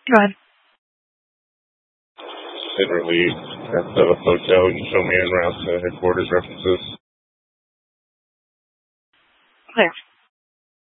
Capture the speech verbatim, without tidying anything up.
Go ahead. Literally at the hotel, you show me en route to headquarters references. Clear.